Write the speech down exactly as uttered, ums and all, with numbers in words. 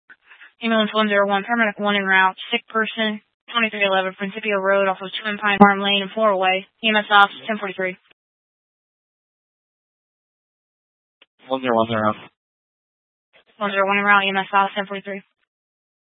Ambulance one zero one, paramedic one en route, sick person, twenty-three eleven, Principio Road off of Twin Pine Farm Lane and four away. E M S off, ten forty-three. one zero one zero. one zero one en route, E M S off, ten forty-three.